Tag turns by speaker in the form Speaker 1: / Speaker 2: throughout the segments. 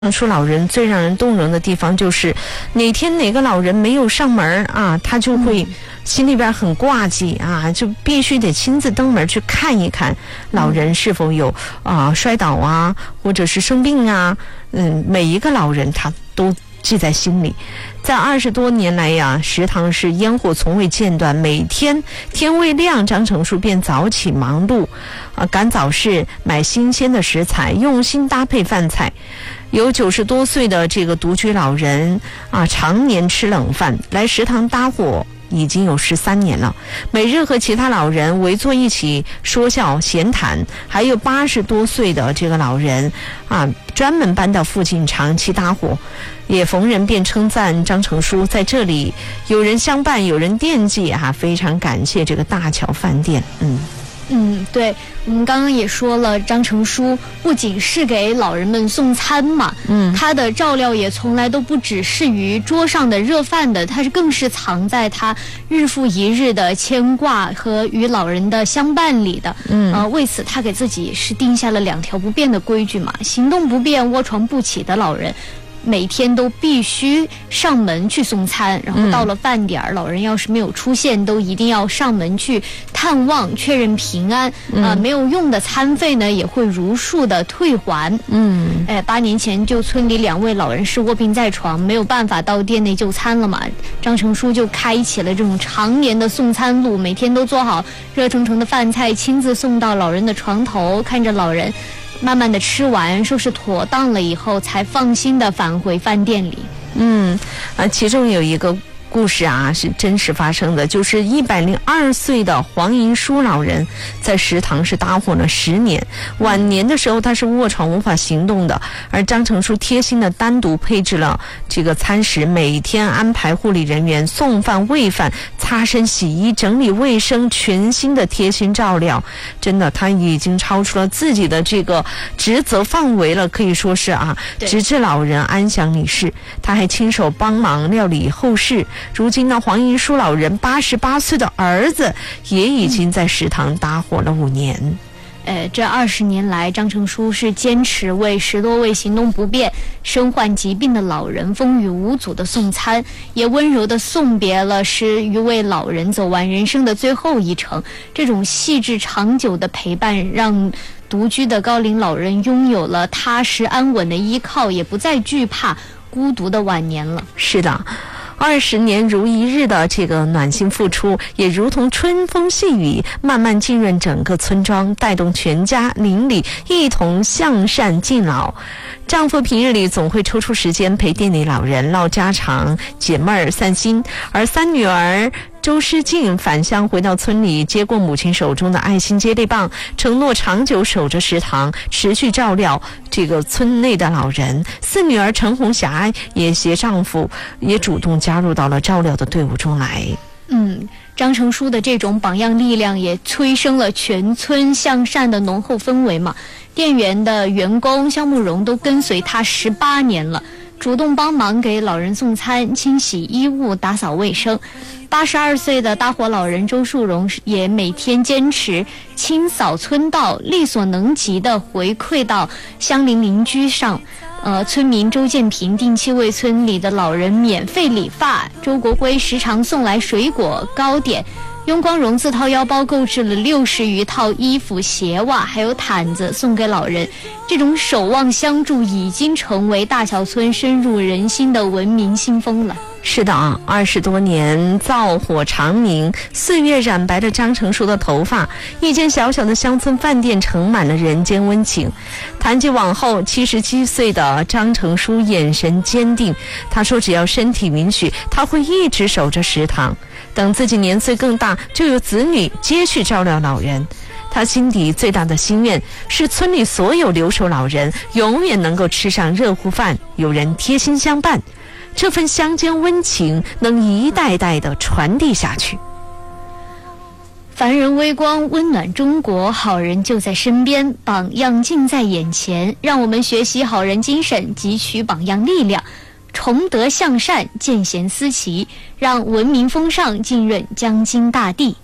Speaker 1: 说老人最让人动容的地方就是哪天哪个老人没有上门啊，他就会心里边很挂记啊，就必须得亲自登门去看一看老人是否有摔倒啊，或者是生病啊。每一个老人他都记在心里。在20多年来呀，食堂是烟火从未间断，每天天未亮，张成书便早起忙碌赶早市买新鲜的食材，用心搭配饭菜。有90多岁的这个独居老人常年吃冷饭，来食堂搭伙已经有13年了，每日和其他老人围坐一起说笑闲谈。还有80多岁的这个老人专门搬到附近长期搭伙，也逢人便称赞张成书在这里有人相伴，有人惦记非常感谢这个大桥饭店。
Speaker 2: 对，我们刚刚也说了，张成书不仅是给老人们送餐嘛，他的照料也从来都不只是于桌上的热饭的，他更是藏在他日复一日的牵挂和与老人的相伴里的。为此他给自己是定下了2条不变的规矩嘛，行动不便、卧床不起的老人每天都必须上门去送餐，然后到了饭点老人要是没有出现，都一定要上门去探望，确认平安。没有用的餐费呢，也会如数的退还。8年前就村里2位老人是卧病在床，没有办法到店内就餐了嘛，张成书就开启了这种常年的送餐路，每天都做好热腾腾的饭菜，亲自送到老人的床头，看着老人慢慢的吃完，收拾妥当了以后，才放心的返回饭店里。
Speaker 1: 其中有一个故事是真实发生的，就是102岁的黄银书老人在食堂是搭伙了10年，晚年的时候他是卧床无法行动的，而张成书贴心的单独配置了这个餐食，每天安排护理人员送饭喂饭、擦身洗衣、整理卫生，全心的贴心照料。真的他已经超出了自己的这个职责范围了，可以说是直至老人安详离世。他还亲手帮忙料理后事。如今呢，黄银书老人88岁的儿子也已经在食堂搭伙了5年。
Speaker 2: 这20年来，张成书是坚持为10多位行动不便、身患疾病的老人风雨无阻的送餐，也温柔的送别了10余位老人走完人生的最后一程。这种细致长久的陪伴，让独居的高龄老人拥有了踏实安稳的依靠，也不再惧怕孤独的晚年了。
Speaker 1: 是的，20年如一日的这个暖心付出，也如同春风细雨，慢慢浸润整个村庄，带动全家邻里一同向善敬老。丈夫平日里总会抽出时间陪店里老人唠家常、解闷儿、散心，而3女儿周诗静返乡回到村里，接过母亲手中的爱心接力棒，承诺长久守着食堂，持续照料这个村内的老人。4女儿陈红霞也携丈夫也主动加入到了照料的队伍中来。
Speaker 2: 张成书的这种榜样力量也催生了全村向善的浓厚氛围嘛。店园的员工肖慕容都跟随他18年了，主动帮忙给老人送餐、清洗衣物、打扫卫生。82岁的搭伙老人周树荣也每天坚持清扫村道，力所能及的回馈到乡邻邻居上。村民周建平定期为村里的老人免费理发，周国辉时常送来水果糕点，雍光荣自掏腰包购置了60余套衣服、鞋袜还有毯子送给老人。这种守望相助已经成为大桥村深入人心的文明信封了。
Speaker 1: 是的20多年灶火长明，岁月染白了张成书的头发，一间小小的乡村饭店盛满了人间温情。谈及往后，77岁的张成书眼神坚定，他说只要身体允许，他会一直守着食堂，等自己年岁更大，就有子女接续照料老人。他心底最大的心愿是村里所有留守老人永远能够吃上热乎饭，有人贴心相伴，这份乡间温情能一代代的传递下去。
Speaker 2: 凡人微光，温暖中国，好人就在身边，榜样近在眼前。让我们学习好人精神，汲取榜样力量，崇德向善，见贤思齐，让文明风尚浸润江津大地。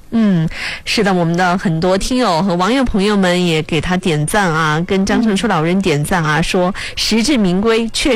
Speaker 1: 是的，我们的很多听友和网友朋友们也给他点赞啊，跟张成书老人点赞啊，说实至名归，确